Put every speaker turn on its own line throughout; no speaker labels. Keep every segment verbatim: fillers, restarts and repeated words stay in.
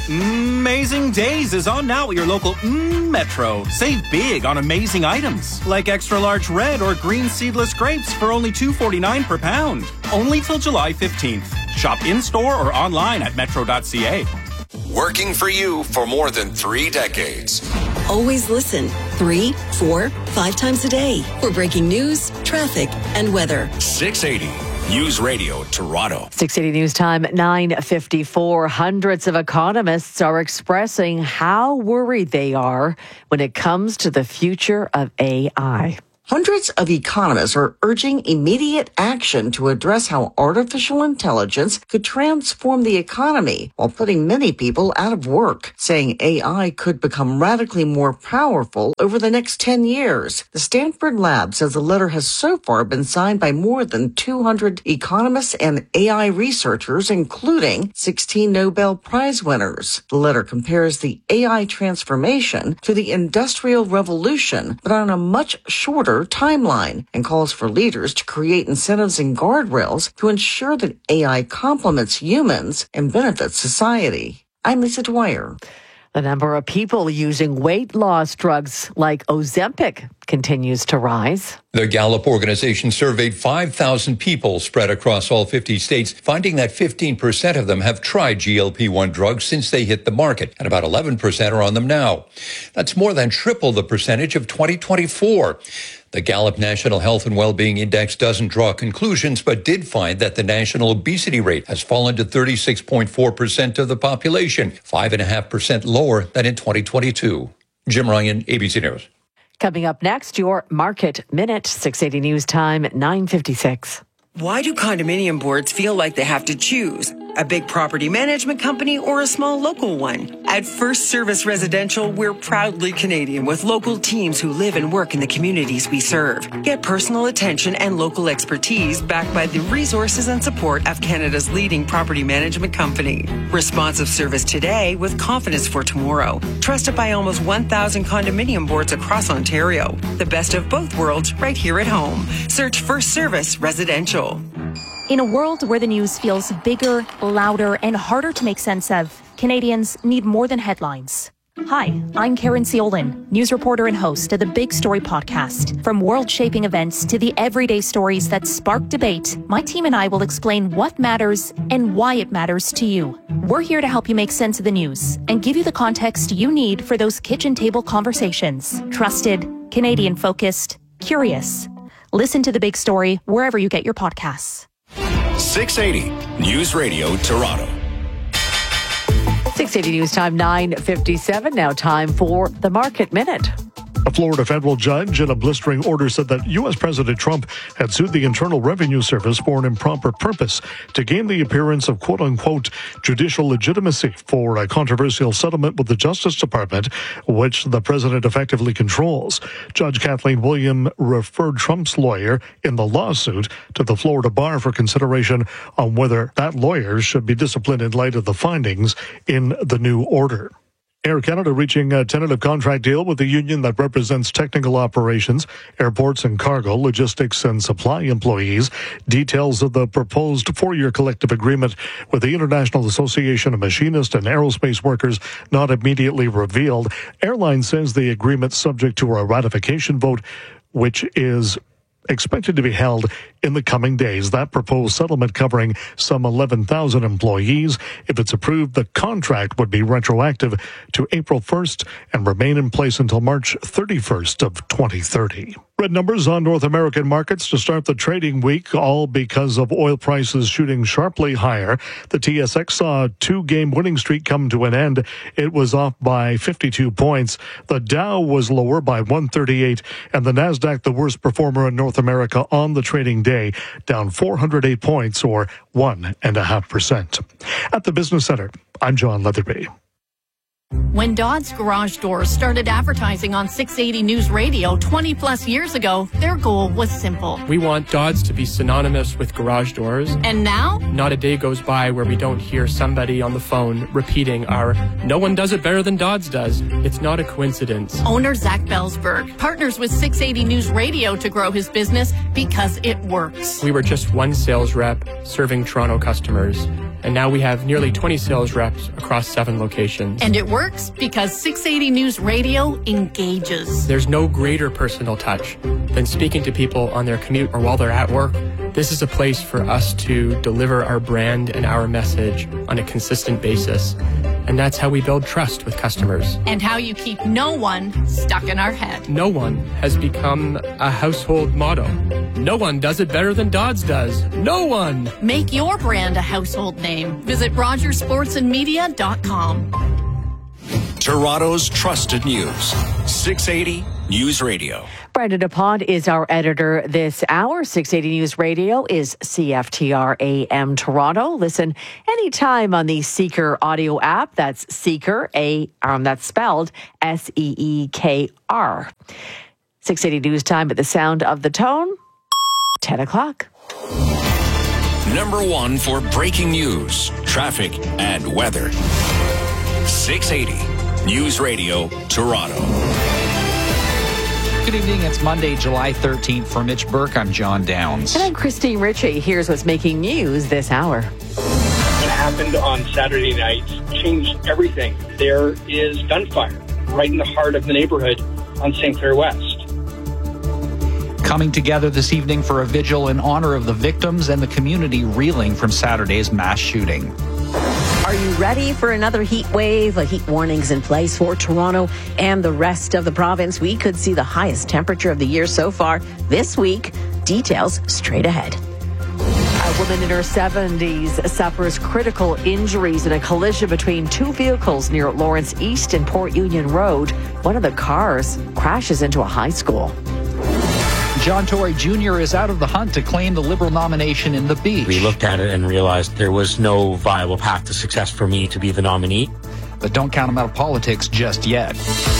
Amazing Days is on now at your local mm, Metro. Save big on amazing items, like extra large red or green seedless grapes for only two dollars and forty-nine cents per pound. Only till July fifteenth. Shop in-store or online at metro dot c a.
Working for you for more than three decades.
Always listen three, four, five times a day for breaking news, traffic, and weather.
six eighty News Radio Toronto.
six eighty News Time, nine fifty-four. Hundreds of economists are expressing how worried they are when it comes to the future of A I.
Hundreds of economists are urging immediate action to address how artificial intelligence could transform the economy while putting many people out of work, saying A I could become radically more powerful over the next ten years. The Stanford Lab says the letter has so far been signed by more than two hundred economists and A I researchers, including sixteen Nobel Prize winners. The letter compares the A I transformation to the Industrial Revolution, but on a much shorter timeline, and calls for leaders to create incentives and guardrails to ensure that A I complements humans and benefits society. I'm Lisa Dwyer.
The number of people using weight loss drugs like Ozempic continues to rise.
The Gallup organization surveyed five thousand people spread across all fifty states, finding that fifteen percent of them have tried G L P one drugs since they hit the market, and about eleven percent are on them now. That's more than triple the percentage of twenty twenty-four. The Gallup National Health and Wellbeing Index doesn't draw conclusions, but did find that the national obesity rate has fallen to thirty-six point four percent of the population, five point five percent lower than in twenty twenty-two. Jim Ryan, A B C News.
Coming up next, your Market Minute, six eighty News Time, nine fifty-six.
Why do condominium boards feel like they have to choose? A big property management company or a small local one? At First Service Residential, we're proudly Canadian with local teams who live and work in the communities we serve. Get personal attention and local expertise backed by the resources and support of Canada's leading property management company. Responsive service today with confidence for tomorrow. Trusted by almost one thousand condominium boards across Ontario. The best of both worlds right here at home. Search First Service Residential.
In a world where the news feels bigger, louder, and harder to make sense of, Canadians need more than headlines. Hi, I'm Karen Ciolin, news reporter and host of the Big Story podcast. From world-shaping events to the everyday stories that spark debate, my team and I will explain what matters and why it matters to you. We're here to help you make sense of the news and give you the context you need for those kitchen table conversations. Trusted, Canadian-focused, curious. Listen to The Big Story wherever you get your podcasts.
six eighty News Radio Toronto.
six eighty News Time, nine fifty-seven. Now time for the Market Minute.
A Florida federal judge in a blistering order said that U S President Trump had sued the Internal Revenue Service for an improper purpose to gain the appearance of quote-unquote judicial legitimacy for a controversial settlement with the Justice Department, which the president effectively controls. Judge Kathleen William referred Trump's lawyer in the lawsuit to the Florida bar for consideration on whether that lawyer should be disciplined in light of the findings in the new order. Air Canada reaching a tentative contract deal with the union that represents technical operations, airports and cargo, logistics and supply employees. Details of the proposed four-year collective agreement with the International Association of Machinists and Aerospace Workers not immediately revealed. Airline says the agreement subject to a ratification vote, which is expected to be held in the coming days. That proposed settlement covering some eleven thousand employees. If it's approved, the contract would be retroactive to April first and remain in place until March thirty-first of twenty thirty. Red numbers on North American markets to start the trading week, all because of oil prices shooting sharply higher. The T S X saw a two-game winning streak come to an end. It was off by fifty-two points. The Dow was lower by one thirty-eight, and the Nasdaq, the worst performer in North America on the trading day, down four hundred eight points, or one and a half percent. At the Business Center, I'm John Leatherby.
When Dodds Garage Doors started advertising on six eighty News Radio twenty plus years ago, their goal was simple.
We want Dodds to be synonymous with garage doors.
And now?
Not a day goes by where we don't hear somebody on the phone repeating our "no one does it better than Dodds does." It's not a coincidence.
Owner Zach Belsberg partners with six eighty News Radio to grow his business because it works.
We were just one sales rep serving Toronto customers. And now we have nearly twenty sales reps across seven locations.
And it works because six eighty News Radio engages.
There's no greater personal touch than speaking to people on their commute or while they're at work. This is a place for us to deliver our brand and our message on a consistent basis. And that's how we build trust with customers.
And how you keep no one stuck in our head.
No one has become a household motto. No one does it better than Dodds does. No one!
Make your brand a household name. Visit rogers sports and media dot com.
Toronto's trusted news. six eighty News Radio.
Brandon DuPont is our editor this hour. six eighty News Radio is C F T R A M Toronto. Listen anytime on the Seeker audio app. That's Seeker, A, um, that's spelled S E E K R. six eighty News Time at the sound of the tone, ten o'clock.
Number one for breaking news, traffic, and weather. six eighty News Radio, Toronto.
Good evening. It's Monday, July thirteenth. For Mitch Burke, I'm John Downs.
And I'm Christine Ritchie. Here's what's making news this hour.
What happened on Saturday night changed everything. There is gunfire right in the heart of the neighborhood on Saint Clair West.
Coming together this evening for a vigil in honor of the victims and the community reeling from Saturday's mass shooting.
Are you ready for another heat wave? A heat warning's in place for Toronto and the rest of the province. We could see the highest temperature of the year so far this week. Details straight ahead.
A woman in her seventies suffers critical injuries in a collision between two vehicles near Lawrence East and Port Union Road. One of the cars crashes into a high school.
John Tory Junior is out of the hunt to claim the Liberal nomination in the Beach.
We looked at it and realized there was no viable path to success for me to be the nominee.
But don't count him out of politics just yet.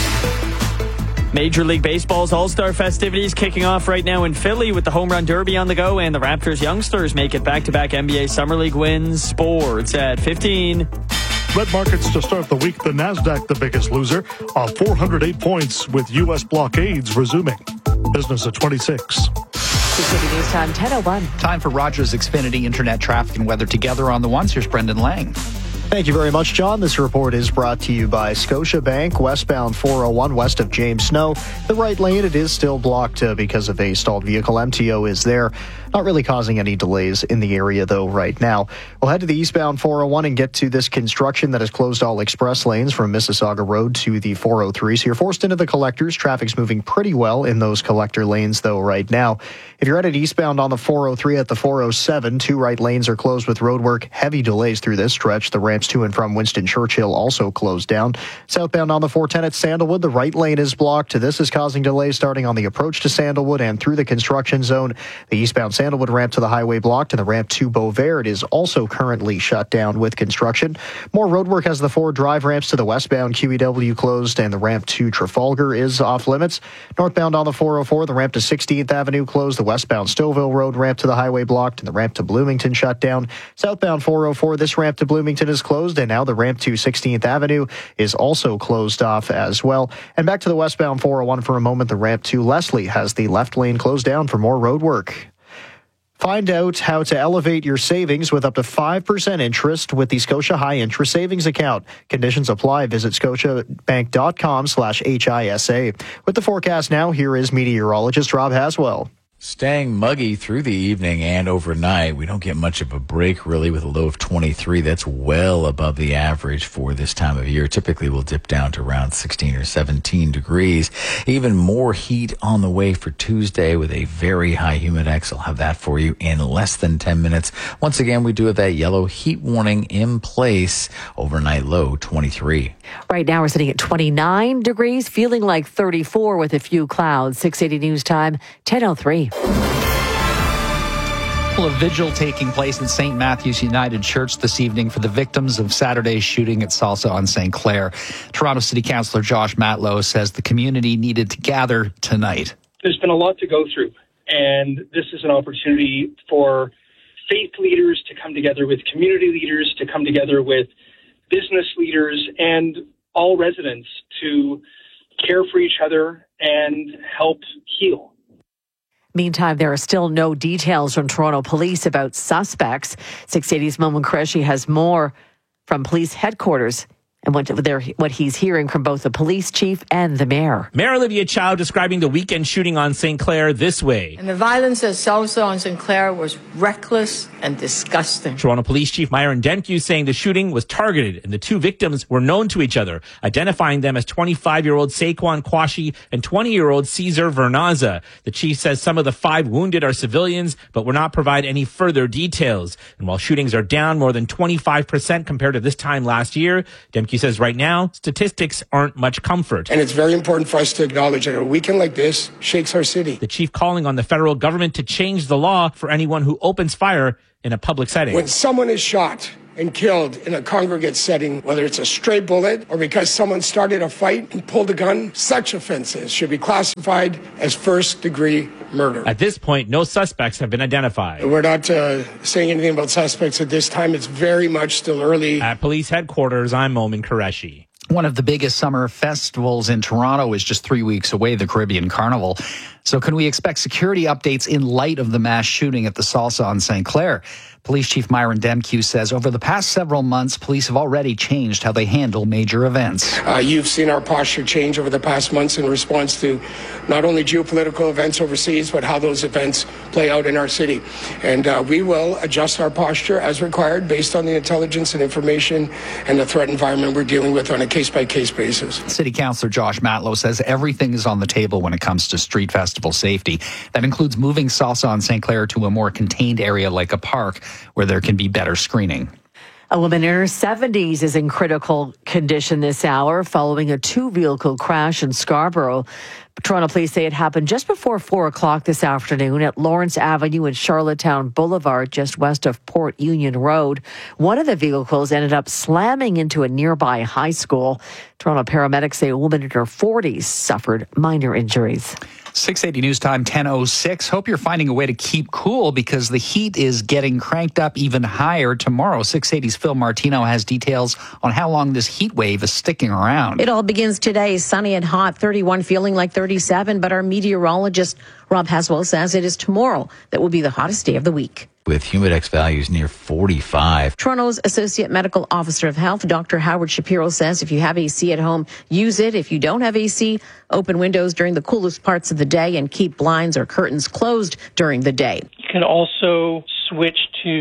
Major League Baseball's All-Star festivities kicking off right now in Philly with the Home Run Derby on the go, and the Raptors youngsters make it back-to-back N B A Summer League wins. Sports at fifteen.
Red markets to start the week. The Nasdaq, the biggest loser, off four hundred eight points with U S blockades resuming. Business at twenty-six.
six eighty News Time, ten oh one.
Time for Rogers Xfinity Internet traffic and weather together on the ones. Here's Brendan Lang.
Thank you very much, John. This report is brought to you by Scotiabank, westbound four oh one west of James Snow. The right lane, it is still blocked uh, because of a stalled vehicle. M T O is there. Not really causing any delays in the area, though, right now. We'll head to the eastbound four oh one and get to this construction that has closed all express lanes from Mississauga Road to the four oh three. So you're forced into the collectors. Traffic's moving pretty well in those collector lanes, though, right now. If you're headed eastbound on the four oh three at the four oh seven, two right lanes are closed with roadwork. Heavy delays through this stretch. The ramps to and from Winston Churchill also closed down. Southbound on the four ten at Sandalwood, the right lane is blocked. This is causing delays starting on the approach to Sandalwood and through the construction zone. The eastbound Sandalwood ramp to the highway blocked, and the ramp to Beauvert is also currently shut down with construction. More roadwork as the four drive ramps to the westbound Q E W closed, and the ramp to Trafalgar is off limits. Northbound on the four oh four, the ramp to sixteenth Avenue closed, the westbound Stouffville Road ramp to the highway blocked, and the ramp to Bloomington shut down. Southbound four oh four, this ramp to Bloomington is closed, and now the ramp to sixteenth Avenue is also closed off as well. And back to the westbound four oh one for a moment, the ramp to Leslie has the left lane closed down for more road work. Find out how to elevate your savings with up to five percent interest with the Scotia High Interest Savings Account. Conditions apply. Visit scotiabank.com slash HISA. With the forecast now, here is meteorologist Rob Haswell.
Staying muggy through the evening and overnight. We don't get much of a break, really, with a low of twenty-three. That's well above the average for this time of year. Typically, we'll dip down to around sixteen or seventeen degrees. Even more heat on the way for Tuesday with a very high humidex. I'll have that for you in less than ten minutes. Once again, we do have that yellow heat warning in place. Overnight low twenty-three.
Right now, we're sitting at twenty-nine degrees, feeling like thirty-four with a few clouds. six eighty News Time, ten oh three.
A vigil taking place at Saint Matthew's United Church this evening for the victims of Saturday's shooting at Salsa on Saint Clair. Toronto City Councillor Josh Matlow says the community needed to gather tonight.
There's been a lot to go through, and this is an opportunity for faith leaders to come together with community leaders, to come together with business leaders, and all residents to care for each other and help heal.
Meantime, there are still no details from Toronto police about suspects. six eighty's Momin Qureshi has more from police headquarters and what, what he's hearing from both the police chief and the mayor.
Mayor Olivia Chow describing the weekend shooting on Saint Clair this way.
And the violence at Salsa on Saint Clair was reckless and disgusting.
Toronto Police Chief Myron Demkew saying the shooting was targeted and the two victims were known to each other, identifying them as twenty-five-year-old Saquon Quashi and twenty-year-old Cesar Vernaza. The chief says some of the five wounded are civilians, but will not provide any further details. And while shootings are down more than twenty-five percent compared to this time last year, Demkew says right now, statistics aren't much comfort.
And it's very important for us to acknowledge that a weekend like this shakes our city.
The chief calling on the federal government to change the law for anyone who opens fire in a public setting.
When someone is shot and killed in a congregate setting, whether it's a stray bullet or because someone started a fight and pulled a gun, such offenses should be classified as first-degree murder.
At this point, no suspects have been identified.
We're not uh, saying anything about suspects at this time. It's very much still early.
At police headquarters, I'm Momin Qureshi.
One of the biggest summer festivals in Toronto is just three weeks away, the Caribbean Carnival. So can we expect security updates in light of the mass shooting at the Salsa on Saint Clair? Police Chief Myron Demkew says over the past several months, police have already changed how they handle major events.
Uh, you've seen our posture change over the past months in response to not only geopolitical events overseas, but how those events play out in our city. And uh, we will adjust our posture as required based on the intelligence and information and the threat environment we're dealing with on a case-by-case basis.
City Councillor Josh Matlow says everything is on the table when it comes to street festival safety. That includes moving Salsa on Saint Clair to a more contained area like a park where there can be better screening.
A woman in her seventies is in critical condition this hour following a two-vehicle crash in Scarborough. Toronto police say it happened just before four o'clock this afternoon at Lawrence Avenue and Charlottetown Boulevard, just west of Port Union Road. One of the vehicles ended up slamming into a nearby high school. Toronto paramedics say a woman in her forties suffered minor injuries.
six eighty News Time, ten oh six. Hope you're finding a way to keep cool because the heat is getting cranked up even higher tomorrow. six eighty's Phil Martino has details on how long this heat wave is sticking around.
It all begins today, sunny and hot, thirty-one feeling like thirty-seven, but our meteorologist Rob Haswell says it is tomorrow that will be the hottest day of the week.
With humidex values near forty-five.
Toronto's Associate Medical Officer of Health, Doctor Howard Shapiro, says if you have A C at home, use it. If you don't have A C, open windows during the coolest parts of the day and keep blinds or curtains closed during the day.
You can also switch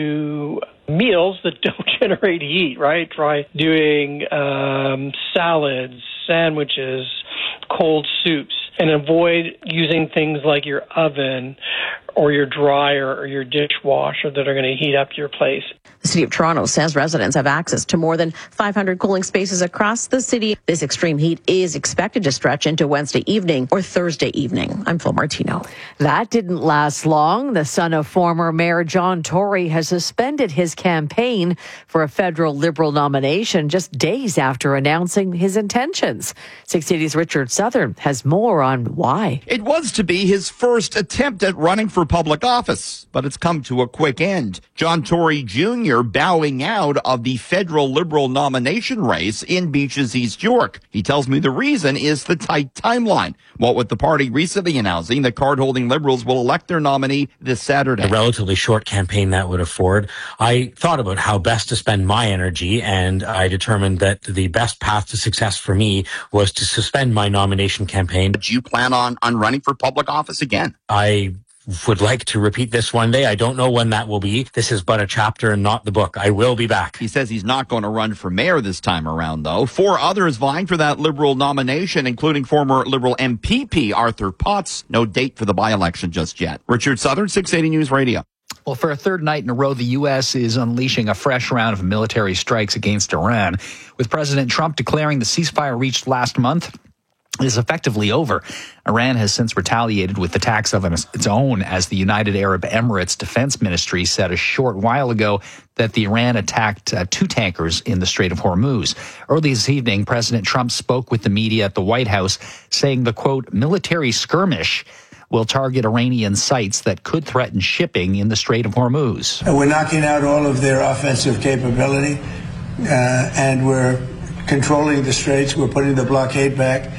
to meals that don't generate heat, right? Try doing um, salads, sandwiches, cold soups, and avoid using things like your oven or your dryer or your dishwasher that are going to heat up your place.
The City of Toronto says residents have access to more than five hundred cooling spaces across the city. This extreme heat is expected to stretch into Wednesday evening or Thursday evening. I'm Phil Martino.
That didn't last long. The son of former Mayor John Tory has suspended his campaign for a federal Liberal nomination just days after announcing his intentions. six eighty's Richard Southern has more on why.
It was to be his first attempt at running for public office, but it's come to a quick end. John Tory Junior bowing out of the federal Liberal nomination race in Beaches, East York. He tells me the reason is the tight timeline. What with the party recently announcing that card-holding Liberals will elect their nominee this Saturday.
A relatively short campaign that would afford. I thought about how best to spend my energy, and I determined that the best path to success for me was to suspend my nomination campaign.
Do you plan on, on running for public office again?
I would like to repeat this one day. I don't know when that will be. This is but a chapter and not the book. I will be back.
He says he's not going to run for mayor this time around, though. Four others vying for that Liberal nomination, including former Liberal M P P Arthur Potts. No date for the by-election just yet. Richard Southern, six eighty News Radio.
Well, for a third night in a row, the U S is unleashing a fresh round of military strikes against Iran, with President Trump declaring the ceasefire reached last month is effectively over. Iran has since retaliated with attacks of its own, as the United Arab Emirates Defense Ministry said a short while ago that the Iran attacked uh, two tankers in the Strait of Hormuz. Early this evening, President Trump spoke with the media at the White House, saying the, quote, military skirmish will target Iranian sites that could threaten shipping in the Strait of Hormuz.
And we're knocking out all of their offensive capability, uh, and we're controlling the straits. We're putting the blockade back.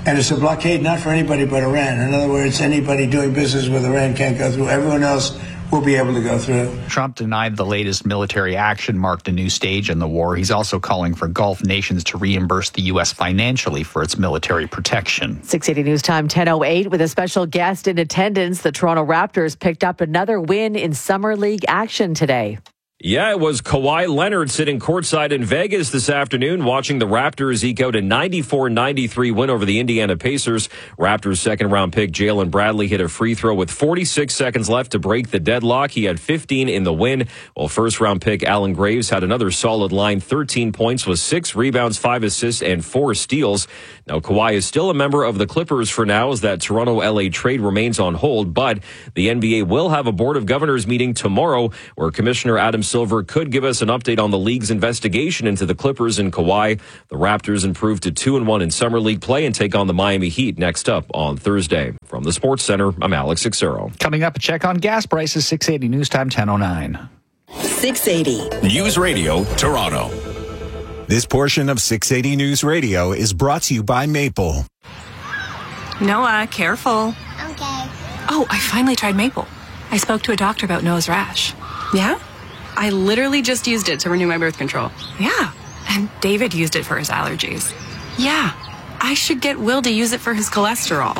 And it's a blockade not for anybody but Iran. In other words, anybody doing business with Iran can't go through. Everyone else will be able to go through.
Trump denied the latest military action marked a new stage in the war. He's also calling for Gulf nations to reimburse the U S financially for its military protection.
six eighty News Time, ten oh eight. With a special guest in attendance, the Toronto Raptors picked up another win in Summer League action today.
Yeah, it was Kawhi Leonard sitting courtside in Vegas this afternoon watching the Raptors eke out a ninety-four ninety-three win over the Indiana Pacers. Raptors second-round pick Jalen Bradley hit a free throw with forty-six seconds left to break the deadlock. He had fifteen in the win, while first-round pick Allen Graves had another solid line, thirteen points with six rebounds, five assists, and four steals. Now, Kawhi is still a member of the Clippers for now as that Toronto-L A trade remains on hold, but the N B A will have a Board of Governors meeting tomorrow where Commissioner Adam Silver could give us an update on the league's investigation into the Clippers and Kawhi. The Raptors improved to two and one in Summer League play and take on the Miami Heat next up on Thursday. From the Sports Center, I'm Alex Xero.
Coming up, a check on gas prices, six eighty News Time, ten oh nine.
six eighty News Radio, Toronto.
This portion of six eighty News Radio is brought to you by Maple.
Noah, careful.
Okay.
Oh, I finally tried Maple. I spoke to a doctor about nose rash. Yeah? I literally just used it to renew my birth control. Yeah. And David used it for his allergies. Yeah. I should get Will to use it for his cholesterol.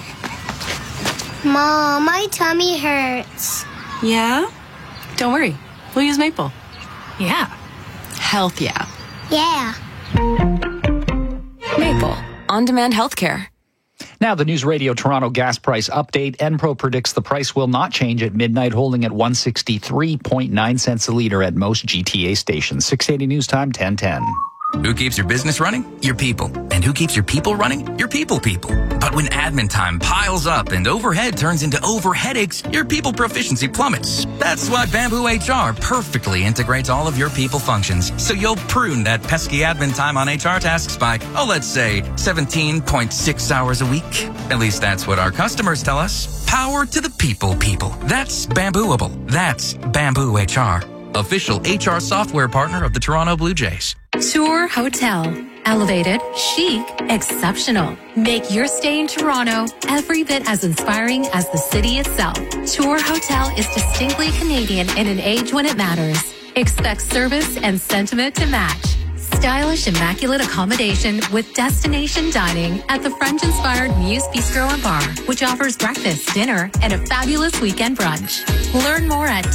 Mom, my tummy hurts.
Yeah? Don't worry. We'll use Maple. Yeah. Health, yeah.
Yeah.
Maple. On-demand healthcare.
Now, the News Radio Toronto gas price update. Enpro predicts the price will not change at midnight, holding at one hundred sixty-three point nine cents a litre at most G T A stations. six eighty News Time, ten ten.
Who keeps your business running? Your people. And who keeps your people running? Your people people. But when admin time piles up and overhead turns into over headaches, your people proficiency plummets. That's why Bamboo H R perfectly integrates all of your people functions. So you'll prune that pesky admin time on H R tasks by, oh, let's say seventeen point six hours a week. At least that's what our customers tell us. Power to the people people. That's Bambooable. That's Bamboo H R. Official H R software partner of the Toronto Blue Jays.
Tour Hotel. Elevated, chic, exceptional. Make your stay in Toronto every bit as inspiring as the city itself. Tour Hotel is distinctly Canadian in an age when it matters. Expect service and sentiment to match. Stylish, immaculate accommodation with destination dining at the French-inspired Muse Bistro and Bar, which offers breakfast, dinner, and a fabulous weekend brunch. Learn more at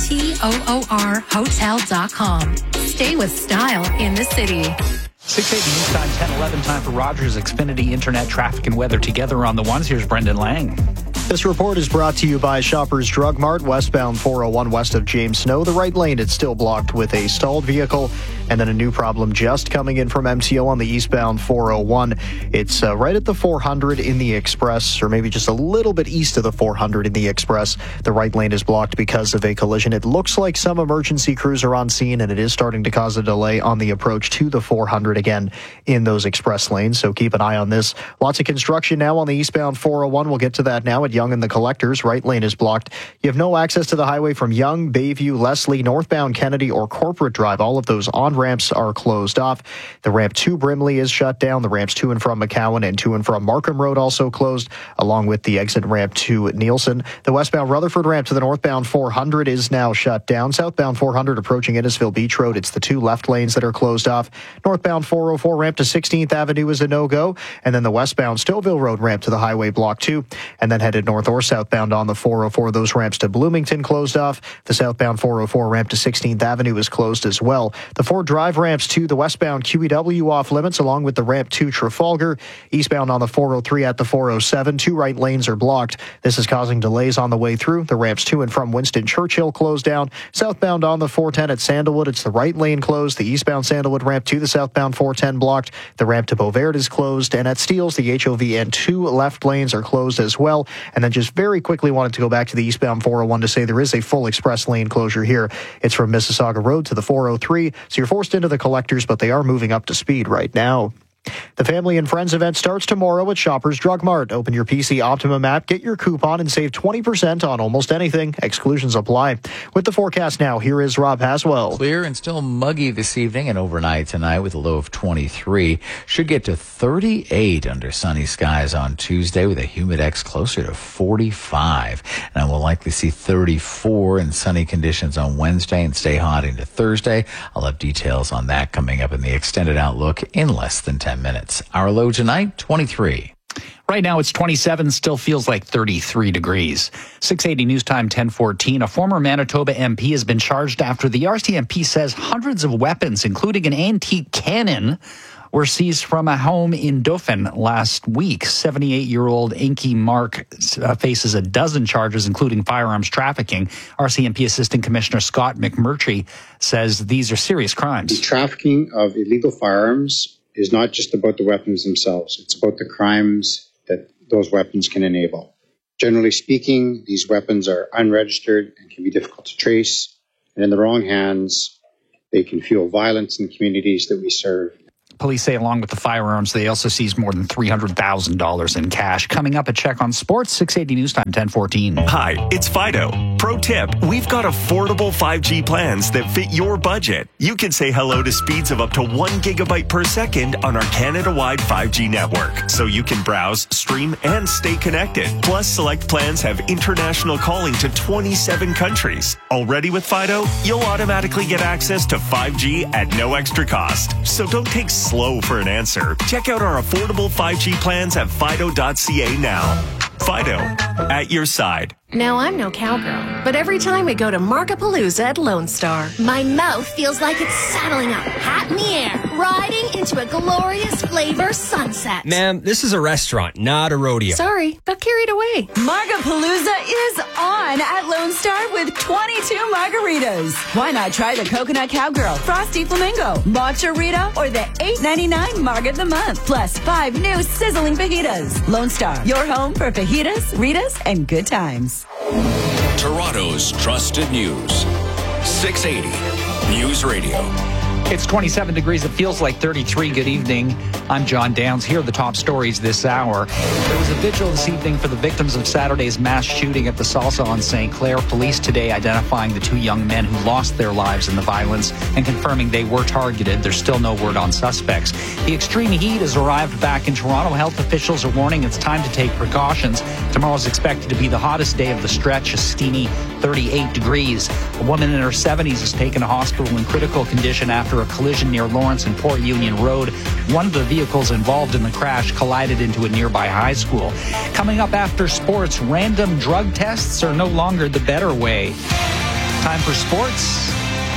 toor hotel dot com. Stay with style in the city.
six eighty News Time, ten eleven, time for Rogers Xfinity Internet Traffic and Weather together on the ones. Here's Brendan Lang.
This report is brought to you by Shoppers Drug Mart, westbound four oh one west of James Snow. The right lane, it's still blocked with a stalled vehicle. And then a new problem just coming in from M T O on the eastbound four oh one. It's uh, right at the four hundred in the Express, or maybe just a little bit east of the four hundred in the Express. The right lane is blocked because of a collision. It looks like some emergency crews are on scene, and it is starting to cause a delay on the approach to the four hundred again in those express lanes. So keep an eye on this. Lots of construction now on the eastbound four oh one. We'll get to that now at Yonge and the Collectors. Right lane is blocked. You have no access to the highway from Yonge, Bayview, Leslie, northbound Kennedy, or Corporate Drive. All of those on ramps are closed off. The ramp to Brimley is shut down. The ramps to and from McCowan and to and from Markham Road also closed, along with the exit ramp to Nielsen. The westbound Rutherford ramp to the northbound four hundred is now shut down. Southbound four hundred approaching Innisfil Beach Road, it's the two left lanes that are closed off. Northbound four oh four ramp to sixteenth Avenue is a no-go. And then the westbound Stouffville Road ramp to the highway block two. And then headed north or southbound on the four oh four, those ramps to Bloomington closed off. The southbound four oh four ramp to sixteenth Avenue is closed as well. The Ford Drive ramps to the westbound Q E W off limits, along with the ramp to Trafalgar. Eastbound on the four oh three at the four oh seven, two right lanes are blocked. This is causing delays on the way through. The ramps to and from Winston Churchill closed down. Southbound on the four ten at Sandalwood, it's the right lane closed. The eastbound Sandalwood ramp to the southbound four ten blocked. The ramp to Beauvert is closed. And at Steeles, the H O V and two left lanes are closed as well. And then just very quickly wanted to go back to the eastbound four oh one to say there is a full express lane closure here. It's from Mississauga Road to the four oh three. So you're forced into the Collectors, but they are moving up to speed right now. The Family and Friends event starts tomorrow at Shoppers Drug Mart. Open your P C Optimum app, get your coupon, and save twenty percent on almost anything. Exclusions apply. With the forecast now, here is Rob Haswell.
Clear and still muggy this evening and overnight tonight with a low of twenty-three. Should get to thirty-eight under sunny skies on Tuesday with a humidex closer to forty-five. And we'll likely see thirty-four in sunny conditions on Wednesday and stay hot into Thursday. I'll have details on that coming up in the extended outlook in less than ten minutes. Our low tonight, twenty-three.
Right now it's twenty-seven, still feels like thirty-three degrees. six eighty News Time ten fourteen. A former Manitoba M P has been charged after the R C M P says hundreds of weapons, including an antique cannon, were seized from a home in Dauphin last week. seventy-eight-year-old Inky Mark uh, faces a dozen charges, including firearms trafficking. R C M P Assistant Commissioner Scott McMurtry says these are serious crimes.
The trafficking of illegal firearms is not just about the weapons themselves. It's about the crimes that those weapons can enable. Generally speaking, these weapons are unregistered and can be difficult to trace. And in the wrong hands, they can fuel violence in communities that we serve.
Police say along with the firearms, they also seized more than three hundred thousand dollars in cash. Coming up, a check on sports, six eighty News Time, ten fourteen.
Hi, it's Fido. Pro tip, we've got affordable five G plans that fit your budget. You can say hello to speeds of up to one gigabyte per second on our Canada-wide five G network, so you can browse, stream, and stay connected. Plus, select plans have international calling to twenty-seven countries. Already with Fido, you'll automatically get access to five G at no extra cost. So don't take slow for an answer. Check out our affordable five G plans at fido dot c a now. Fido, at your side.
Now, I'm no cowgirl, but every time we go to Markapalooza at Lone Star, my mouth feels like it's saddling up, hat in the air, riding into a glorious flavor sunset.
Ma'am, this is a restaurant, not a rodeo.
Sorry, got carried away.
Markapalooza is on at Lone Star with twenty-two margaritas. Why not try the Coconut Cowgirl, Frosty Flamingo, Matcha Rita, or the eight ninety-nine Marg of the Month, plus five new sizzling fajitas. Lone Star, your home for fajitas, Ritas, and good times.
Toronto's trusted news. six eighty News Radio.
It's twenty-seven degrees. It feels like thirty-three. Good evening. I'm John Downs. Here are the top stories this hour. There was a vigil this evening for the victims of Saturday's mass shooting at the Salsa on Saint Clair. Police today identifying the two young men who lost their lives in the violence and confirming they were targeted. There's still no word on suspects. The extreme heat has arrived back in Toronto. Health officials are warning it's time to take precautions. Tomorrow's expected to be the hottest day of the stretch, a steamy thirty-eight degrees. A woman in her seventies is taken to hospital in critical condition after a collision near Lawrence and Port Union Road. One of the vehicles involved in the crash collided into a nearby high school. Coming up after sports, random drug tests are no longer the better way. Time for sports.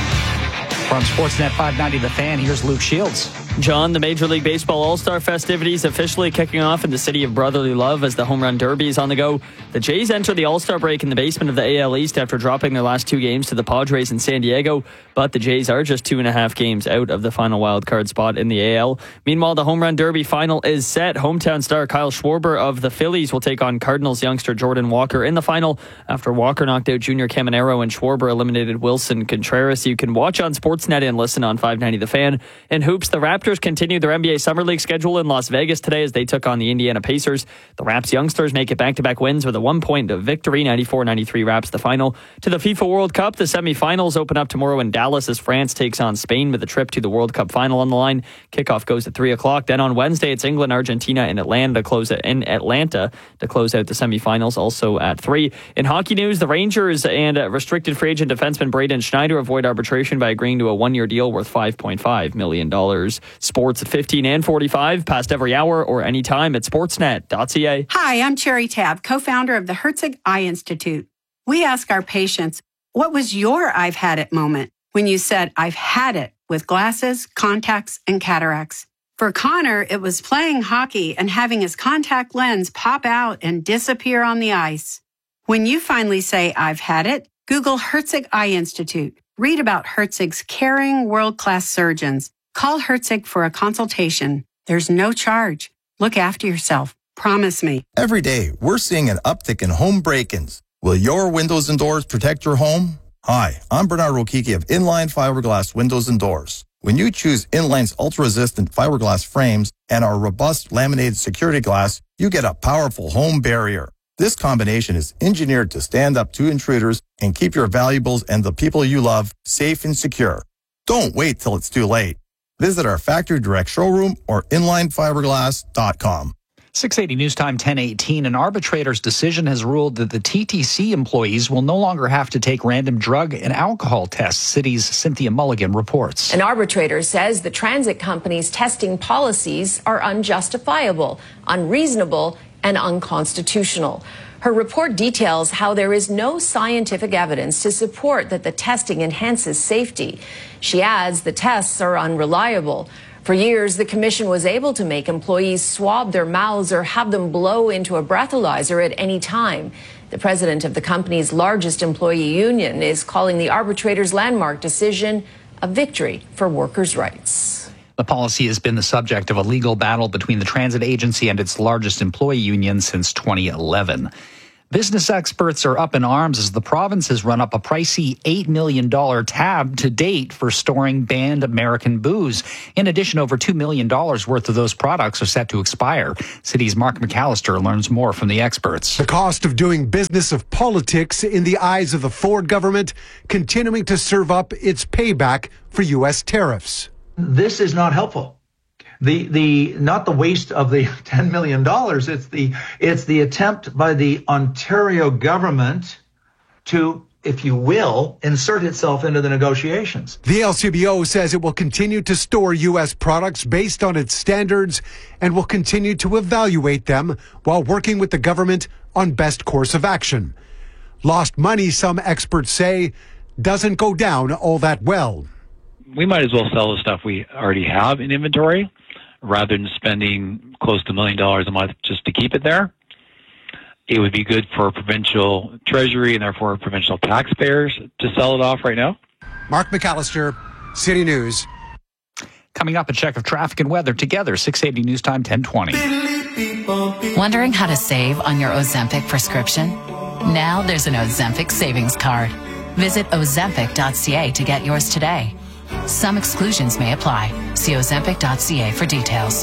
From Sportsnet five ninety The Fan, here's Luke Shields.
John, the Major League Baseball All-Star festivities officially kicking off in the city of brotherly love as the Home Run Derby is on the go. The Jays enter the All-Star break in the basement of the A L East after dropping their last two games to the Padres in San Diego, but the Jays are just two and a half games out of the final wildcard spot in the A L. Meanwhile, the Home Run Derby final is set. Hometown star Kyle Schwarber of the Phillies will take on Cardinals youngster Jordan Walker in the final after Walker knocked out Junior Caminero and Schwarber eliminated Wilson Contreras. You can watch on Sportsnet and listen on five ninety The Fan. In hoops, the Raptors continue their N B A Summer League schedule in Las Vegas today as they took on the Indiana Pacers. The Raps youngsters make it back-to-back wins with a one-point victory. ninety-four ninety-three Raps the final. To the FIFA World Cup, the semifinals open up tomorrow in Dallas as France takes on Spain with a trip to the World Cup final on the line. Kickoff goes at three o'clock. Then on Wednesday, it's England, Argentina, and Atlanta to close it in Atlanta to close out the semifinals, also at three. In hockey news, the Rangers and restricted free agent defenseman Braden Schneider avoid arbitration by agreeing to a one-year deal worth five point five million dollars. Sports at fifteen and forty-five, past every hour or anytime at sportsnet dot c a.
Hi, I'm Cherry Tabb, co-founder of the Herzig Eye Institute. We ask our patients, what was your I've had it moment when you said, I've had it with glasses, contacts, and cataracts? For Connor, it was playing hockey and having his contact lens pop out and disappear on the ice. When you finally say, I've had it, Google Herzig Eye Institute. Read about Herzig's caring, world-class surgeons. Call Herzig for a consultation. There's no charge. Look after yourself. Promise me.
Every day, we're seeing an uptick in home break-ins. Will your windows and doors protect your home? Hi, I'm Bernard Rokiki of Inline Fiberglass Windows and Doors. When you choose Inline's ultra-resistant fiberglass frames and our robust laminated security glass, you get a powerful home barrier. This combination is engineered to stand up to intruders and keep your valuables and the people you love safe and secure. Don't wait till it's too late. Visit our factory direct showroom or inline fiberglass dot com.
six eighty News Time ten eighteen. An arbitrator's decision has ruled that the T T C employees will no longer have to take random drug and alcohol tests. City's Cynthia Mulligan reports.
An arbitrator says the transit company's testing policies are unjustifiable, unreasonable, and unconstitutional. Her report details how there is no scientific evidence to support that the testing enhances safety. She adds the tests are unreliable. For years, the commission was able to make employees swab their mouths or have them blow into a breathalyzer at any time. The president of the company's largest employee union is calling the arbitrator's landmark decision a victory for workers' rights.
The policy has been the subject of a legal battle between the transit agency and its largest employee union since twenty eleven. Business experts are up in arms as the province has run up a pricey eight million dollars tab to date for storing banned American booze. In addition, over two million dollars worth of those products are set to expire. City's Mark McAllister learns more from the experts.
The cost of doing business of politics in the eyes of the Ford government continuing to serve up its payback for U S tariffs.
This is not helpful. The the not the waste of the ten million dollars. It's the it's the attempt by the Ontario government to, if you will, insert itself into the negotiations.
The L C B O says it will continue to store U S products based on its standards and will continue to evaluate them while working with the government on best course of action. Lost money, some experts say, doesn't go down all that well.
We might as well sell the stuff we already have in inventory rather than spending close to a million dollars a month just to keep it there. It would be good for provincial treasury and therefore provincial taxpayers to sell it off right now.
Mark McAllister, City News.
Coming up, a check of traffic and weather together, six eighty News Time ten twenty.
Wondering how to save on your Ozempic prescription? Now there's an Ozempic savings card. Visit ozempic dot c a to get yours today. Some exclusions may apply. See ozempic dot c a for details.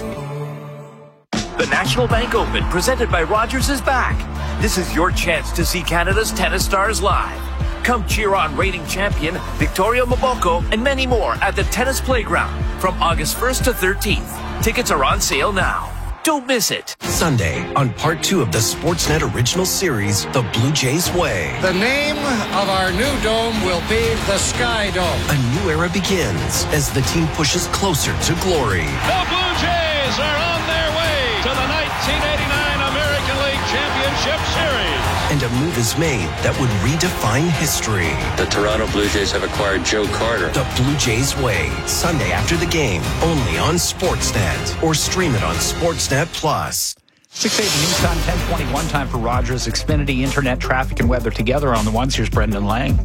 The National Bank Open, presented by Rogers, is back. This is your chance to see Canada's tennis stars live. Come cheer on reigning champion Victoria Mboko and many more at the Tennis Playground from August first to thirteenth. Tickets are on sale now. Don't miss it.
Sunday on part two of the Sportsnet original series, The Blue Jays Way.
The name of our new dome will be the Sky Dome.
A new era begins as the team pushes closer to glory.
The Blue Jays are on their way to the nineteen eighty-nine American League Championship Series.
And a move is made that would redefine history.
The Toronto Blue Jays have acquired Joe Carter.
The Blue Jays Way, Sunday after the game, only on Sportsnet. Or stream it on Sportsnet Plus.
six eighty News Time ten twenty-one, time for Rogers, Xfinity, Internet, Traffic, and Weather together on the ones. Here's Brendan Lang.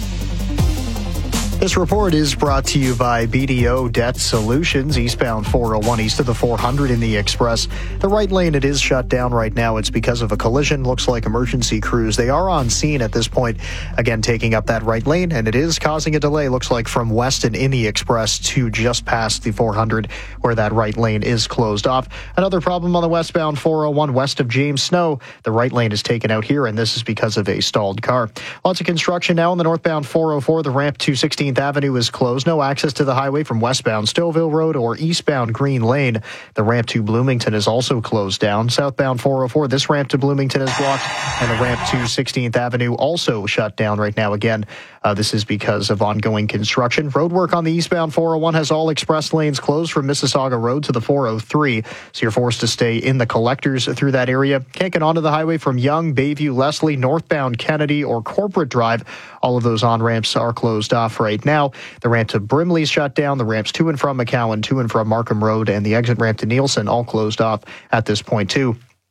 This report is brought to you by B D O Debt Solutions, eastbound four oh one east of the four hundred in the Express. The right lane, it is shut down right now. It's because of a collision. Looks like emergency crews. They are on scene at this point, again, taking up that right lane, and it is causing a delay. Looks like from Weston in the Express to just past the four hundred, where that right lane is closed off. Another problem on the westbound four oh one west of James Snow. The right lane is taken out here, and this is because of a stalled car. Lots of construction now on the northbound four oh four. The ramp to sixteenth Avenue is closed. No access to the highway from westbound Stouffville Road or eastbound Green Lane. The ramp to Bloomington is also closed down. Southbound four oh four, this ramp to Bloomington is blocked, and the ramp to sixteenth Avenue also shut down right now again. Uh, this is because of ongoing construction. Road work on the eastbound four oh one has all express lanes closed from Mississauga Road to the four oh three, so you're forced to stay in the collectors through that area. Can't get onto the highway from Yonge, Bayview, Leslie, northbound Kennedy, or Corporate Drive. All of those on-ramps are closed off right now. The ramp to Brimley is shut down. The ramps to and from McCowan, to and from Markham Road, and the exit ramp to Nielsen all closed off at this point too.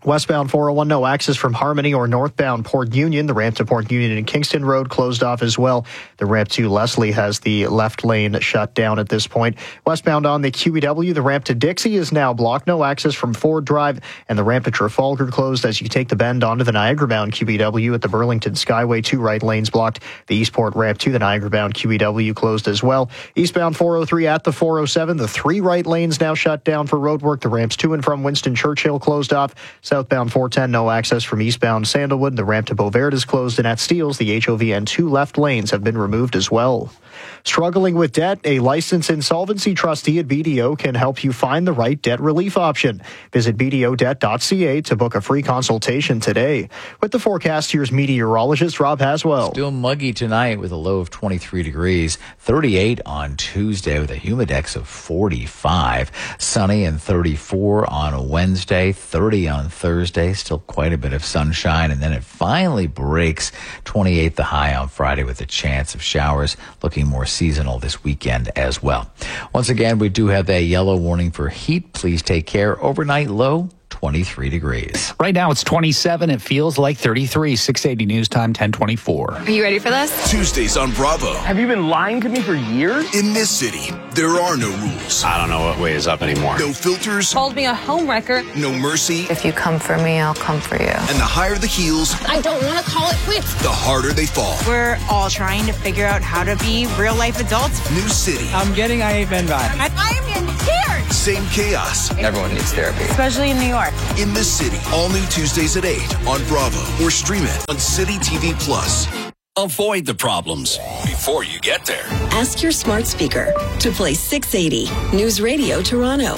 Westbound four oh one, no access from Harmony or northbound Port Union. The ramp to Port Union and Kingston Road closed off as well. The ramp to Leslie has the left lane shut down at this point. Westbound on the Q E W, the ramp to Dixie is now blocked. No access from Ford Drive, and the ramp to Trafalgar closed as you take the bend onto the Niagara-bound Q E W at the Burlington Skyway. Two right lanes blocked. The Eastport ramp to the Niagara-bound Q E W closed as well. Eastbound four oh three at the four oh seven, the three right lanes now shut down for roadwork. The ramps to and from Winston Churchill closed off. Southbound four ten, no access from eastbound Sandalwood. The ramp to Beauvert is closed, and at Steeles, the H O V and two left lanes have been removed as well. Struggling with debt? A licensed insolvency trustee at B D O can help you find the right debt relief option. Visit b d o debt dot c a to book a free consultation today. With the forecast, here's meteorologist Rob Haswell.
Still muggy tonight with a low of twenty-three degrees, thirty-eight on Tuesday with a humidex of forty-five, sunny and thirty-four on Wednesday, thirty on Thursday, still quite a bit of sunshine, and then it finally breaks, twenty-eight the high on Friday with a chance of showers, looking more seasonal this weekend as well. Once again, we do have that yellow warning for heat. Please take care. Overnight low, twenty-three degrees.
Right now it's twenty-seven. It feels like thirty-three. six eighty News Time, ten twenty-four.
Are you ready for this?
Tuesdays on Bravo.
Have you been lying to me for years?
In this city, there are no rules.
I don't know what way is up anymore.
No filters.
Called me a homewrecker.
No mercy.
If you come for me, I'll come for you.
And the higher the heels,
I don't want to call it quits.
the harder they fall.
We're all trying to figure out how to be real life adults.
New city.
I'm getting I Ain't Been Bad. I, I am in tears.
Same chaos.
Everyone needs therapy.
Especially in New York.
In this city, all new Tuesdays at eight on Bravo or stream it on City T V Plus.
Avoid the problems before you get there.
Ask your smart speaker to play six eighty News Radio Toronto.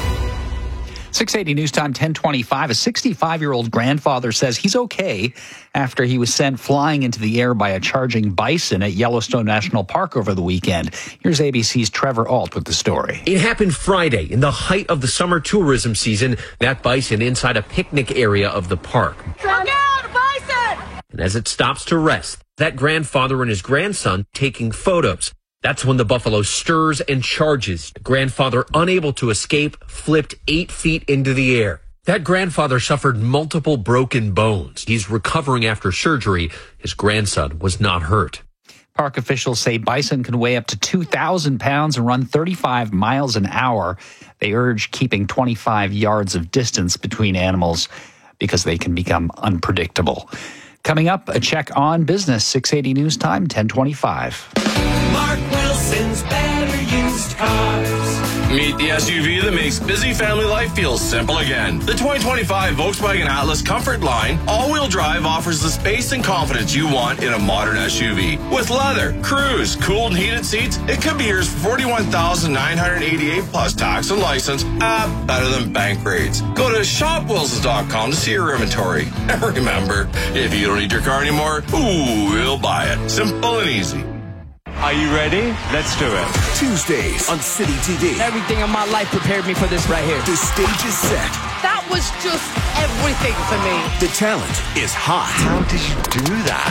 six eighty News Time, ten twenty-five. A sixty-five-year-old grandfather says he's okay after he was sent flying into the air by a charging bison at Yellowstone National Park over the weekend. Here's A B C's Trevor Ault with the story.
It happened Friday in the height of the summer tourism season. That bison inside a picnic area of the park.
Look out, bison!
And as it stops to rest, that grandfather and his grandson taking photos. That's when the buffalo stirs and charges. The grandfather, unable to escape, flipped eight feet into the air. That grandfather suffered multiple broken bones. He's recovering after surgery. His grandson was not hurt.
Park officials say bison can weigh up to two thousand pounds and run thirty-five miles an hour. They urge keeping twenty-five yards of distance between animals because they can become unpredictable. Coming up, a check on business. six eighty News Time, ten twenty-five.
Mark Wilson's Better Used Cars.
Meet the S U V that makes busy family life feel simple again. The twenty twenty-five Volkswagen Atlas Comfort line all-wheel drive offers the space and confidence you want in a modern S U V. With leather, cruise, cooled and heated seats, it could be yours for forty-one thousand nine hundred eighty-eight dollars plus tax and license. Ah, better than bank rates. Go to shop wilsons dot com to see your inventory. And remember, if you don't need your car anymore, ooh, we'll buy it. Simple and easy. Are you ready? Let's do it.
Tuesdays on City T V.
Everything in my life prepared me for this right here.
The stage is set.
That was just everything for me.
The talent is hot.
How did you do that?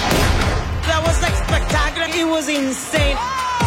That was like spectacular. It was insane.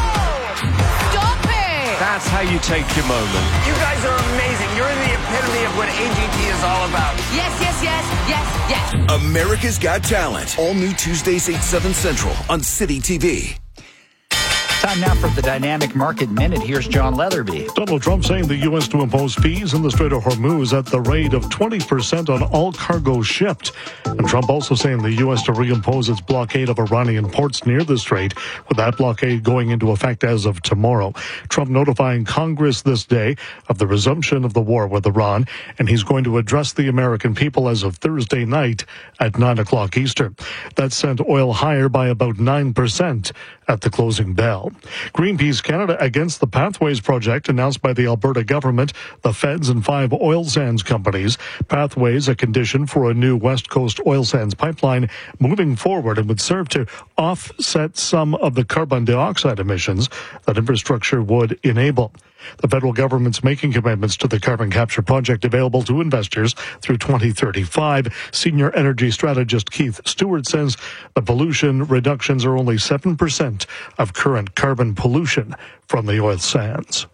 Stop it!
That's how you take your moment.
You guys are amazing. You're the epitome of what A G T is all about. Yes, yes, yes, yes, yes.
America's Got Talent. All new Tuesdays, eight, seven Central on City T V.
Time now for the Dynamic Market Minute. Here's John Leatherby.
Donald Trump saying the U S to impose fees in the Strait of Hormuz at the rate of twenty percent on all cargo shipped. And Trump also saying the U S to reimpose its blockade of Iranian ports near the strait, with that blockade going into effect as of tomorrow. Trump notifying Congress this day of the resumption of the war with Iran, and he's going to address the American people as of Thursday night at nine o'clock Eastern. That sent oil higher by about nine percent at the closing bell. Greenpeace Canada against the Pathways project announced by the Alberta government, the feds, and five oil sands companies. Pathways, a condition for a new West Coast oil sands pipeline moving forward, and would serve to offset some of the carbon dioxide emissions that infrastructure would enable. The federal government's making commitments to the carbon capture project available to investors through twenty thirty-five. Senior energy strategist Keith Stewart says the pollution reductions are only seven percent of current carbon pollution from the oil sands.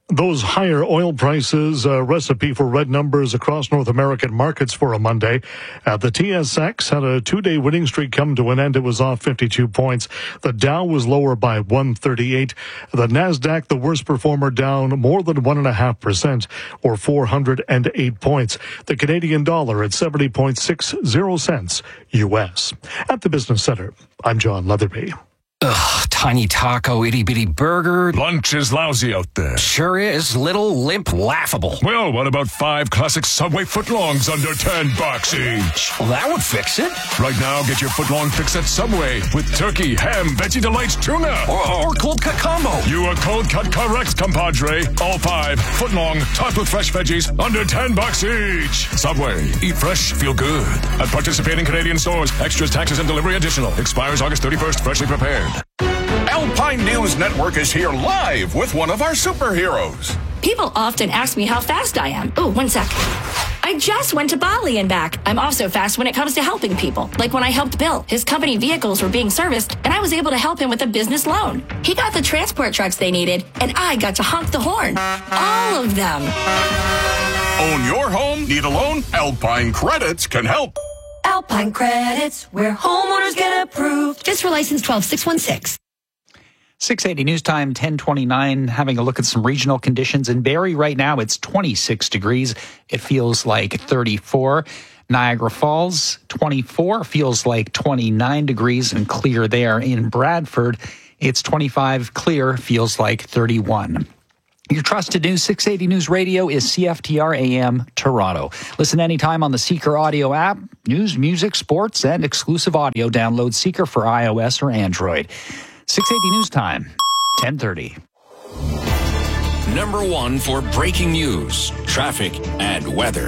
Those higher oil prices, a recipe for red numbers across North American markets for a Monday. Uh, the T S X had a two-day winning streak come to an end. It was off fifty-two points. The Dow was lower by one thirty-eight. The NASDAQ, the worst performer, down more than one point five percent, or four hundred eight points. The Canadian dollar at seventy point six zero cents U S. At the Business Center, I'm John Leatherby.
Ugh, tiny taco, itty-bitty burger.
Lunch is lousy out there.
Sure is. Little, limp, laughable.
Well, what about five classic Subway footlongs under ten bucks each?
Well, that would fix it.
Right now, get your footlong fix at Subway with turkey, ham, Veggie Delights, tuna.
Or, or cold cut combo.
You are cold cut correct, compadre. All five, footlong, topped with fresh veggies, under ten bucks each. Subway. Eat fresh, feel good. At participating Canadian stores, extras, taxes, and delivery additional. Expires August thirty-first, freshly prepared.
Alpine News Network is here live with one of our superheroes.
People often ask me how fast I am. Oh, one sec. I just went to Bali and back. I'm also fast when it comes to helping people. Like when I helped Bill. His company vehicles were being serviced, and I was able to help him with a business loan. He got the transport trucks they needed, and I got to honk the horn. All of them.
Own your home? Need a loan? Alpine Credits can help.
Alpine Credits, where homeowners get approved. Just for license twelve six one six.
six eighty News Time, ten twenty-nine. Having a look at some regional conditions. In Barrie right now, it's twenty-six degrees. It feels like thirty-four. Niagara Falls, twenty-four. Feels like twenty-nine degrees and clear there. In Bradford, it's twenty-five, clear, feels like thirty-one. Your trusted news, six eighty News Radio is C F T R A M Toronto. Listen anytime on the Seeker audio app. News, music, sports, and exclusive audio. Download Seeker for iOS or Android. six eighty News Time, ten thirty.
Number one for breaking news, traffic, and weather.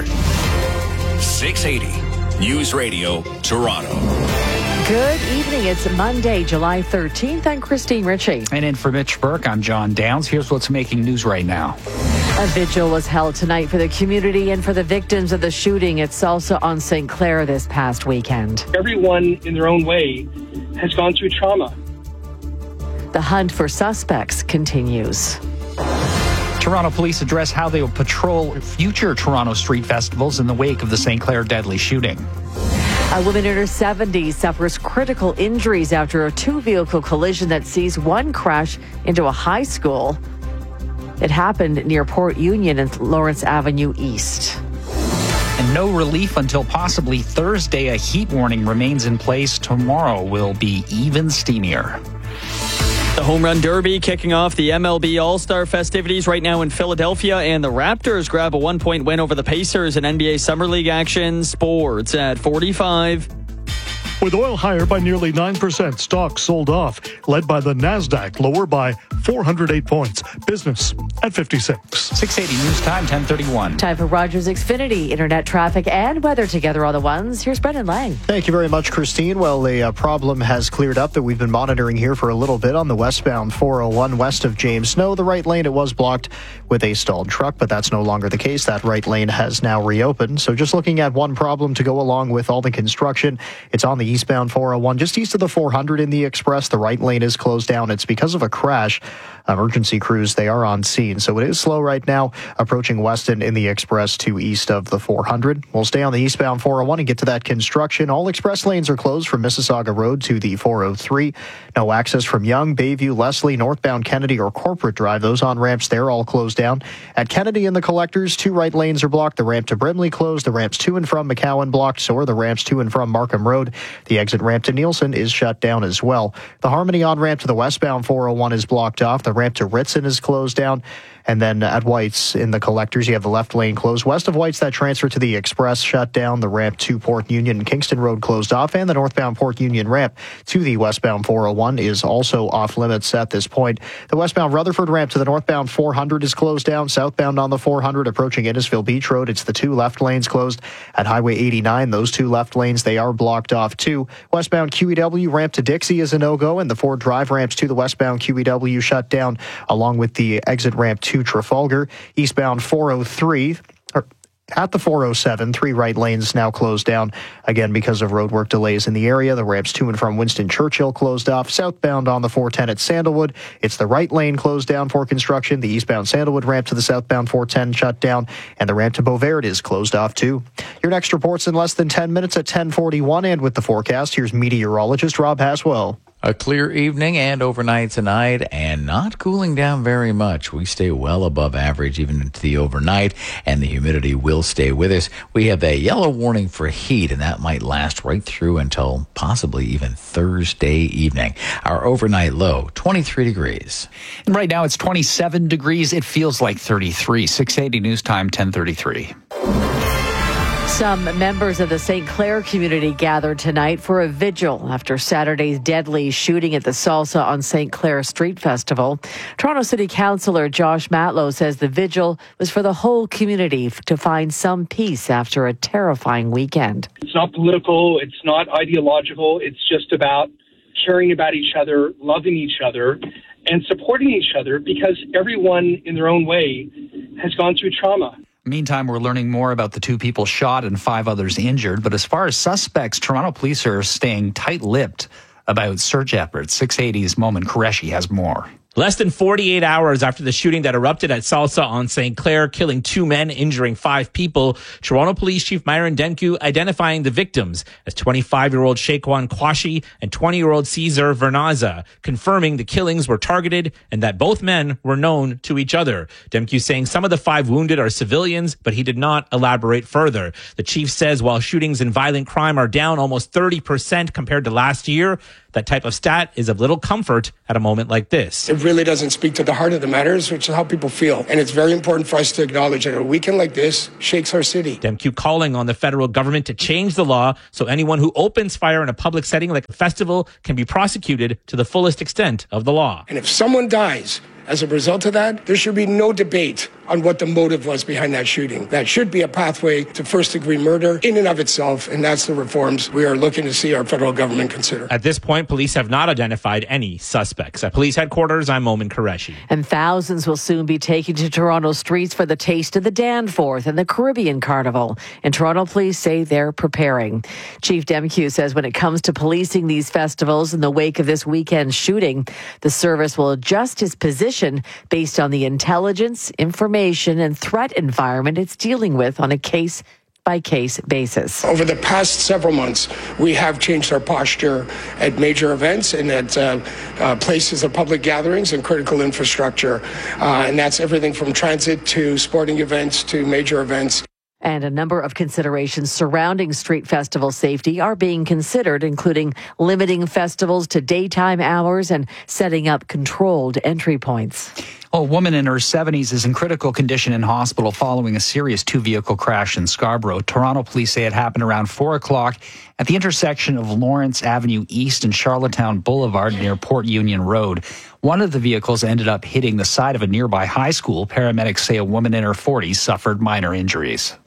six eighty News Radio, Toronto.
Good evening. It's Monday, July thirteenth. I'm Christine Ritchie.
And in for Mitch Burke, I'm John Downs. Here's what's making news right now.
A vigil was held tonight for the community and for the victims of the shooting at Salsa on Saint Clair this past weekend.
Everyone in their own way has gone through trauma.
The hunt for suspects continues.
Toronto police address how they will patrol future Toronto street festivals in the wake of the Saint Clair deadly shooting.
A woman in her seventies suffers critical injuries after a two-vehicle collision that sees one crash into a high school. It happened near Port Union and Lawrence Avenue East.
And no relief until possibly Thursday. A heat warning remains in place. Tomorrow will be even steamier.
The Home Run Derby kicking off the M L B All-Star festivities right now in Philadelphia, and the Raptors grab a one-point win over the Pacers in N B A Summer League action. Sports at forty-five.
With oil higher by nearly nine percent, stocks sold off, led by the NASDAQ, lower by four hundred eight points. Business at fifty-six.
six eighty News Time, ten thirty-one.
Time for Rogers Xfinity, internet traffic and weather together on the ones. Here's Brendan Lang.
Thank you very much, Christine. Well, a uh, problem has cleared up that we've been monitoring here for a little bit on the westbound four oh one west of James Snow. The right lane, it was blocked with a stalled truck, but that's no longer the case. That right lane has now reopened. So just looking at one problem to go along with all the construction, it's on the eastbound four oh one, just east of the four hundred in the Express. The right lane is closed down. It's because of a crash. Emergency crews, they are on scene. So it is slow right now, approaching Weston in the Express to east of the four hundred. We'll stay on the eastbound four oh one and get to that construction. All express lanes are closed from Mississauga Road to the four oh three. No access from Yonge, Bayview, Leslie, northbound Kennedy, or Corporate Drive. Those on-ramps, they're all closed down. At Kennedy and the Collectors, two right lanes are blocked. The ramp to Brimley closed. The ramps to and from McCowan blocked. So are the ramps to and from Markham Road. The exit ramp to Nielsen is shut down as well. The Harmony on-ramp to the westbound four oh one is blocked off. The ramp to Ritson is closed down. And then at White's in the Collectors, you have the left lane closed. West of White's, that transfer to the Express shut down. The ramp to Port Union and Kingston Road closed off. And the northbound Port Union ramp to the westbound four oh one is also off limits at this point. The westbound Rutherford ramp to the northbound four hundred is closed down. Southbound on the four hundred approaching Innisfil Beach Road, it's the two left lanes closed. At Highway eighty-nine, those two left lanes, they are blocked off too. Westbound Q E W ramp to Dixie is a no-go, and the Ford Drive ramps to the westbound Q E W shut down, along with the exit ramp to Trafalgar. Eastbound four oh three, or At the four oh seven, three right lanes now closed down, again because of roadwork delays in the area. The ramps to and from Winston Churchill closed off. Southbound on the four ten at Sandalwood, it's the right lane closed down for construction. The eastbound Sandalwood ramp to the southbound four ten shut down, and the ramp to Beauvert is closed off too. Your next report's in less than ten minutes at ten forty-one, and with the forecast, here's meteorologist Rob Haswell.
A clear evening and overnight tonight, and not cooling down very much. We stay well above average even into the overnight, and the humidity will stay with us. We have a yellow warning for heat, and that might last right through until possibly even Thursday evening. Our overnight low, twenty-three degrees.
And right now it's twenty-seven degrees. It feels like thirty-three. six eighty News Time, ten thirty-three.
Some members of the Saint Clair community gathered tonight for a vigil after Saturday's deadly shooting at the Salsa on Saint Clair Street Festival. Toronto City Councillor Josh Matlow says the vigil was for the whole community to find some peace after a terrifying weekend.
It's not political. It's not ideological. It's just about caring about each other, loving each other, and supporting each other because everyone in their own way has gone through trauma.
Meantime, we're learning more about the two people shot and five others injured. But as far as suspects, Toronto police are staying tight-lipped about search efforts. six eighty's Momin Qureshi has more.
Less than forty-eight hours after the shooting that erupted at Salsa on Saint Clair, killing two men, injuring five people, Toronto Police Chief Myron Demkiw identifying the victims as twenty-five-year-old Shaquan Quashi and twenty-year-old Cesar Vernaza, confirming the killings were targeted and that both men were known to each other. Demkiw saying some of the five wounded are civilians, but he did not elaborate further. The chief says while shootings and violent crime are down almost thirty percent compared to last year, that type of stat is of little comfort at a moment like this.
It really doesn't speak to the heart of the matters, which is how people feel. And it's very important for us to acknowledge that a weekend like this shakes our city.
Demkiw calling on the federal government to change the law so anyone who opens fire in a public setting like a festival can be prosecuted to the fullest extent of the law.
And if someone dies as a result of that, there should be no debate on what the motive was behind that shooting. That should be a pathway to first-degree murder in and of itself, and that's the reforms we are looking to see our federal government consider.
At this point, police have not identified any suspects. At police headquarters, I'm Momin Qureshi.
And thousands will soon be taken to Toronto streets for the Taste of the Danforth and the Caribbean Carnival. And Toronto police say they're preparing. Chief Demkiw says when it comes to policing these festivals in the wake of this weekend's shooting, the service will adjust its position based on the intelligence, information, and threat environment it's dealing with on a case-by-case basis.
Over the past several months, we have changed our posture at major events and at uh, uh, places of public gatherings and critical infrastructure. Uh, and that's everything from transit to sporting events to major events.
And a number of considerations surrounding street festival safety are being considered, including limiting festivals to daytime hours and setting up controlled entry points.
A woman in her seventies is in critical condition in hospital following a serious two-vehicle crash in Scarborough. Toronto police say it happened around four o'clock at the intersection of Lawrence Avenue East and Charlottetown Boulevard near Port Union Road. One of the vehicles ended up hitting the side of a nearby high school. Paramedics say a woman in her forties suffered minor injuries.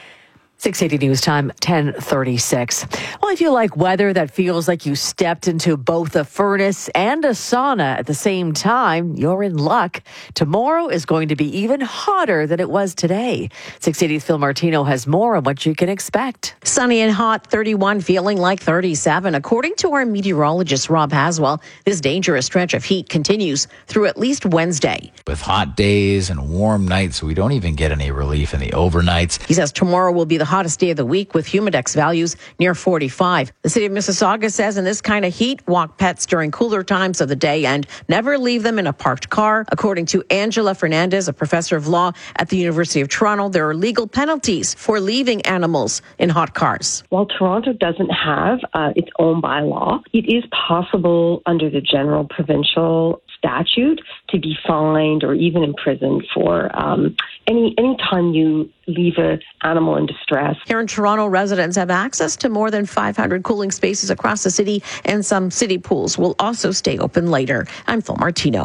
six eighty News Time, ten thirty-six. Well, if you like weather that feels like you stepped into both a furnace and a sauna at the same time, you're in luck. Tomorrow is going to be even hotter than it was today. six eighty's Phil Martino has more on what you can expect.
Sunny and hot, thirty-one, feeling like thirty-seven. According to our meteorologist, Rob Haswell, this dangerous stretch of heat continues through at least Wednesday.
With hot days and warm nights, we don't even get any relief in the overnights.
He says tomorrow will be the hottest day of the week with humidex values near forty-five. The city of Mississauga says in this kind of heat, walk pets during cooler times of the day and never leave them in a parked car. According to Angela Fernandez, a professor of law at the University of Toronto, there are legal penalties for leaving animals in hot cars.
While Toronto doesn't have uh, its own bylaw, it is possible under the general provincial statute to be fined or even imprisoned for um, any any time you leave an animal in distress.
Here in Toronto, residents have access to more than five hundred cooling spaces across the city, and some city pools will also stay open later. I'm Phil Martino.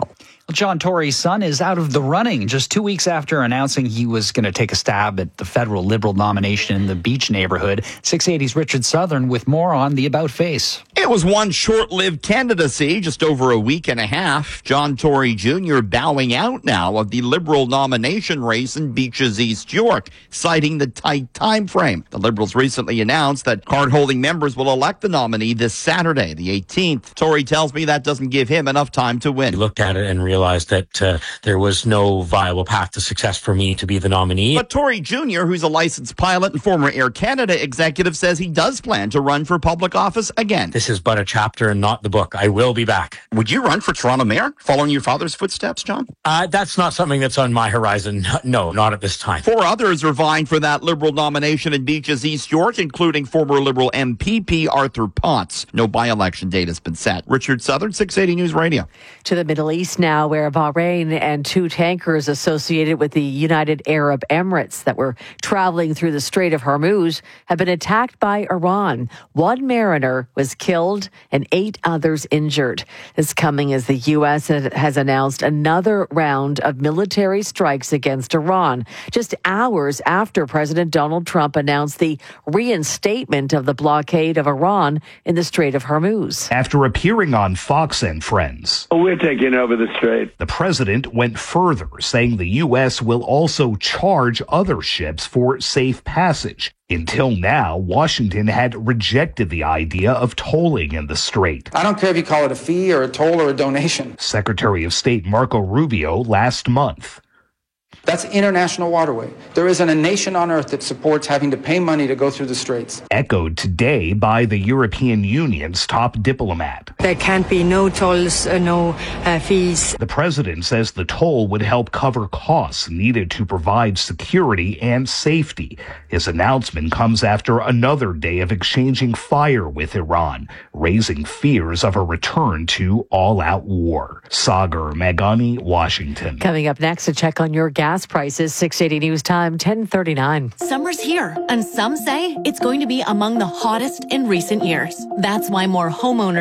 John Tory's son is out of the running just two weeks after announcing he was going to take a stab at the federal Liberal nomination in the Beach neighborhood. six eighty's Richard Southern with more on the About Face.
It was one short-lived candidacy, just over a week and a half. John Tory Junior bowing out now of the Liberal nomination race in Beach's East York, citing the tight time frame. The Liberals recently announced that card-holding members will elect the nominee this Saturday, the eighteenth. Tory tells me that doesn't give him enough time to win.
I looked at it and realized that uh, there was no viable path to success for me to be the nominee.
But Tory Junior, who's a licensed pilot and former Air Canada executive, says he does plan to run for public office again.
This is but a chapter and not the book. I will be back.
Would you run for Toronto mayor, following your father's footsteps, John?
Uh, that's not something that's on my horizon. No, not at this time.
Four others are vying for that Liberal nomination in Beach's East York, including former Liberal M P P Arthur Potts. No by-election date has been set. Richard Southern, six eighty News Radio.
To the Middle East now, where Bahrain and two tankers associated with the United Arab Emirates that were traveling through the Strait of Hormuz have been attacked by Iran. One mariner was killed and eight others injured. This coming as the U S has announced another round of military strikes against Iran, just hours after President Donald Trump announced the reinstatement of the blockade of Iran in the Strait of Hormuz.
After appearing on Fox and Friends,
we're taking over the strait.
The president went further, saying the U S will also charge other ships for safe passage. Until now, Washington had rejected the idea of tolling in the strait.
I don't care if you call it a fee or a toll or a donation.
Secretary of State Marco Rubio last month.
That's international waterway. There isn't a nation on earth that supports having to pay money to go through the straits.
Echoed today by the European Union's top diplomat.
There can't be no tolls, uh, no uh, fees.
The president says the toll would help cover costs needed to provide security and safety. His announcement comes after another day of exchanging fire with Iran, raising fears of a return to all-out war. Sagar Meghani, Washington.
Coming up next, a check on your gas prices. six eighty News Time, ten thirty-nine.
Summer's here, and some say it's going to be among the hottest in recent years. That's why more homeowners